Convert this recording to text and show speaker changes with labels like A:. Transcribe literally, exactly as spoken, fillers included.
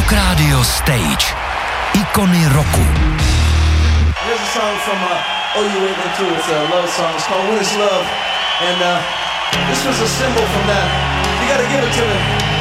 A: Rock Radio Stage. Ikony roku.
B: Here's a song from uh, Oh You Wait Into It. It's a love song. It's called What Is Love? And uh, this was a symbol from that. You gotta give it to me.